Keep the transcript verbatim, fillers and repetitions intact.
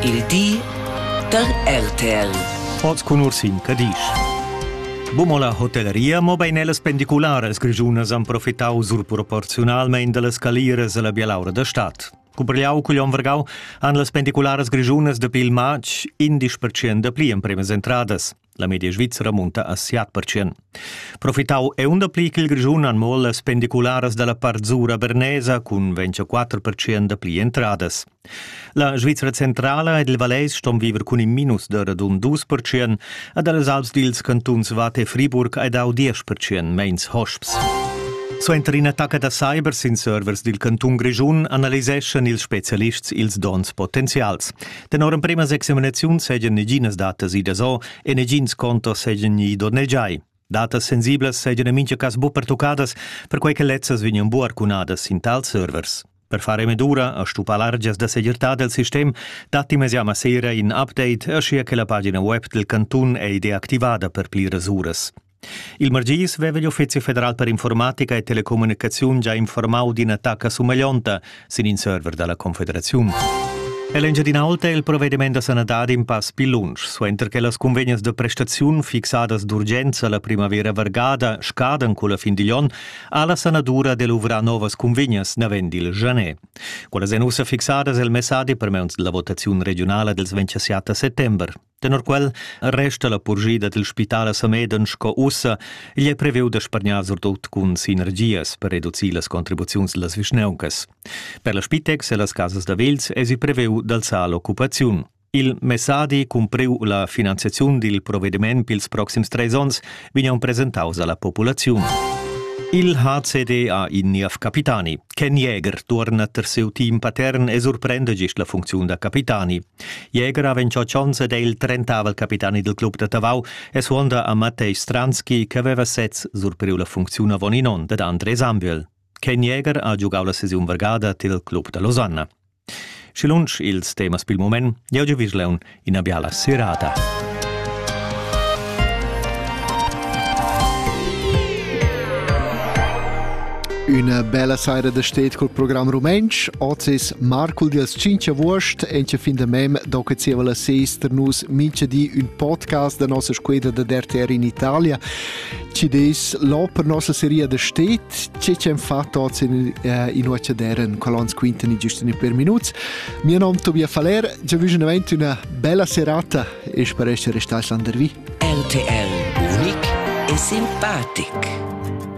Il di der R T L. Oz con Ursin Cadisch. Bumo la hotelleria, mo bei nelles pendiculares grigiunas han profitau surproporcionalmein de las calieras a la bialaura da stat. Cuperliau cuglion vergau han las pendiculares grigiunas de pil maig indisch per cent de pli en primes entradas. La media svizzera munta a siat per cent. Profitau e un de pli che il grigiun han mol las pendiculares de la parzura bernesa cun ventiquattro per cent de pli entradas. La Svizzera centrala ed il Valais stom viver cun in minus de radun due per cent ed alles alts dils cantuns Vat e Friburg ed au dieci per cent meins hosps. So enter in attacca da cybers in servers del Cantun Grigiun analiseschen ils specialists ils dons potenzials. Tenor en primas examinaziuns segen neginas datas ida so e negins contos segen ni donnegiai. Datas sensibles segen in mincha cas bu pertucadas per quei che lezzas vignan bu arcunadas in tal servers. Per fare medura a stupa largias da segurità del sistem, dati mesiama sera in update ascia che la pagina web del Cantun è deactivada per pli rasuras. Il Margis veve gli Uffizi Federal per Informatica e Telecomunicazione già informau di un attacco su Maglionta, sin in server della Confederazione. E l'engia di inoltre il provvedimento sanità in pass più lunch, suenter che las convegnas de prestazione fixadas d'urgenza la primavera vargada scadan con la fin di lion, alla sanadura dell'uvra novas convegnas navendi il janè. Quelle zenusse fixadas el messadi per meuns della votazione regionale del ventisette settembre. Tenor quel resta la purgida del spitale Sameden sco ussa gli è preveu da spargnar sordut cun sinergias per reduzir las contribuzions las visneuncas. Per la Spitex e las casas da vels e si preveu d'alzar l'occupaziun. Il messadi cumpriu la finanziaziun del provvediment pils proxims tres ons vignan presentaus alla popolazione. Il H C D ha in nief capitani. Ken Jäger torna ter seu team patern e surprende gist la funzione da capitani. Jäger ha venciò chance del trentavel capitani del club de Tavau e suonda a Matej Stranski che aveva sez surpriu la funzione voninon de André Sambuel. Ken Jäger ha giugau la sesiun vergada til club de Lausanne. Schilunch ils temas pil moment, jeuge visleun in abiala serata. Una bella sera da stet col programma Rumensch. Oggi è Marco di Cinque Wurst e ci fin da mem dopo che la seis per nus mince di un podcast da nostra squadra da D R T R in Italia. Ci des lo per nostra serie da stet ci c'è fatto oggi in in oggi deren colons quintani giusto per minuti. Mio nome Tobia Faler, ci vision event una bella serata e spero che restai sandervi. R T L unic e simpatic.